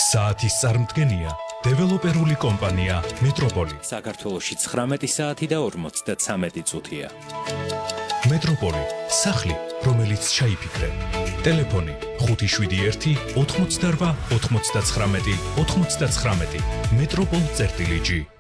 საათის წარმდგენია დეველოპერული კომპანია მეტროპოლი. საქართველოში 19 საათი და 53 წუთია. მეტროპოლი, სახლი, რომელიც ჩაიფიქრე. ტელეფონი 571 88 99 99. მეტროპოლ.gi